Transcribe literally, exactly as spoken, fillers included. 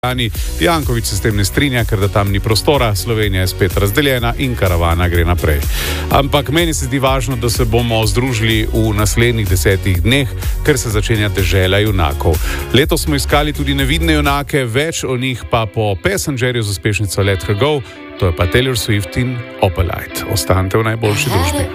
Janković se s tem ne strinja, ker da tam ni prostora, Slovenija je spet razdeljena in karavana gre naprej. Ampak meni se zdi važno, da se bomo združili v naslednjih desetih dneh, ker se začenja dežela junakov. Letos smo iskali tudi nevidne junake, več o njih pa po Passengerju z uspešnico Let Her Go, to je pa Taylor Swift in Opalite. Ostanite v najboljši družbi.